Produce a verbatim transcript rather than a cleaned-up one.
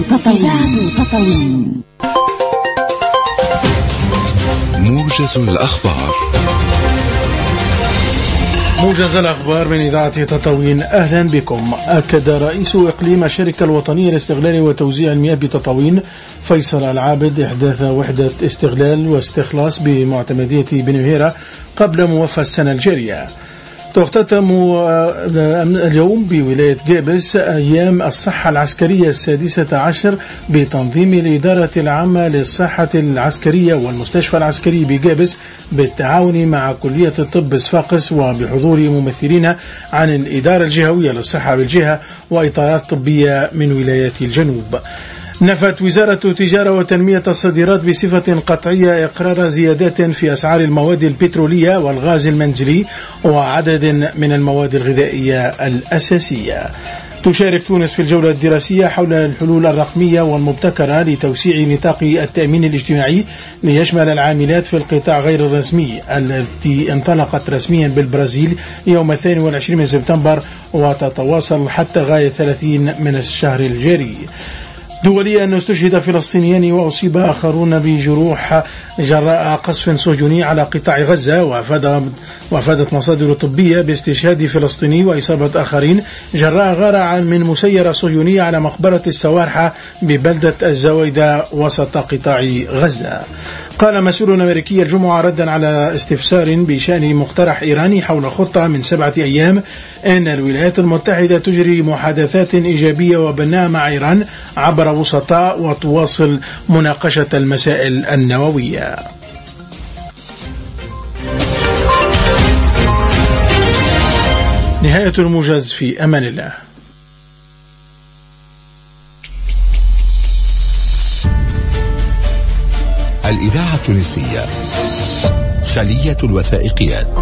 تطاوين تطاوين موجز الأخبار. موجز الأخبار من إذاعة تطاوين. أهلا بكم. أكد رئيس إقليم الشركة الوطنية لاستغلال وتوزيع المياه بتطاوين فيصل العابد إحداث وحدة استغلال واستخلاص بمعتمدية بنوهيرة قبل موفى السنة الجارية. تختتم اليوم بولاية جابس أيام الصحة العسكرية السادسة عشر بتنظيم الإدارة العامة للصحة العسكرية والمستشفى العسكري بجابس بالتعاون مع كلية الطب صفاقس وبحضور ممثلين عن الإدارة الجهوية للصحة بالجهة وإطارات طبية من ولايات الجنوب. نفت وزارة التجارة وتنمية الصادرات بصفة قطعية إقرار زيادات في أسعار المواد البترولية والغاز المنزلي وعدد من المواد الغذائية الأساسية. تشارك تونس في الجولة الدراسية حول الحلول الرقمية والمبتكرة لتوسيع نطاق التأمين الاجتماعي ليشمل العاملات في القطاع غير الرسمي التي انطلقت رسميا بالبرازيل يوم الثاني والعشرين من سبتمبر وتتواصل حتى غاية ثلاثين من الشهر الجاري. دوليا استشهد فلسطينيان وأصيب آخرون بجروح جراء قصف صهيوني على قطاع غزة، وأفادت مصادر طبية باستشهاد فلسطيني وإصابة آخرين جراء غارة من مسيرة صهيونية على مقبرة السوارحة ببلدة الزويدة وسط قطاع غزة. قال مسؤول أمريكي الجمعة ردا على استفسار بشأن مقترح إيراني حول خطة من سبعة أيام أن الولايات المتحدة تجري محادثات إيجابية وبناءة مع إيران عبر وسطاء وتواصل مناقشة المسائل النووية. نهاية الموجز، في أمان الله. الإذاعة التونسية خلية الوثائقيات.